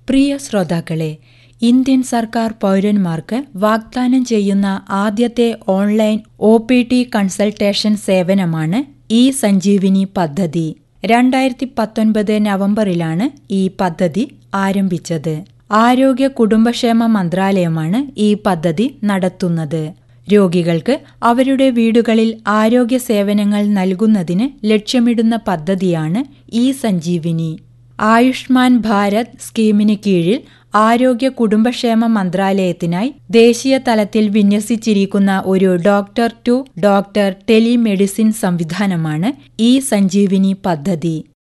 പ്രിയ ശ്രോതാക്കളെ, ഇന്ത്യൻ സർക്കാർ പൗരന്മാർക്ക് വാഗ്ദാനം ചെയ്യുന്ന ആദ്യത്തെ ഓൺലൈൻ OPT കൺസൾട്ടേഷൻ സേവനമാണ് ഇ-സഞ്ജീവിനി പദ്ധതി. 2019 നവംബറിലാണ് ഈ പദ്ധതി ആരംഭിച്ചത്. ആരോഗ്യ കുടുംബക്ഷേമ മന്ത്രാലയമാണ് ഈ പദ്ധതി നടത്തുന്നത്. രോഗികൾക്ക് അവരുടെ വീടുകളിൽ ആരോഗ്യ സേവനങ്ങൾ നൽകുന്നതിന് ലക്ഷ്യമിടുന്ന പദ്ധതിയാണ് ഇ-സഞ്ജീവിനി. ആയുഷ്മാൻ ഭാരത് സ്കീമിന് കീഴിൽ ആരോഗ്യ കുടുംബക്ഷേമ മന്ത്രാലയത്തിനായി ദേശീയ തലത്തിൽ വിന്യസിച്ചിരിക്കുന്ന ഒരു ഡോക്ടർ ടു ഡോക്ടർ ടെലിമെഡിസിൻ സംവിധാനമാണ് ഇ-സഞ്ജീവിനി പദ്ധതി.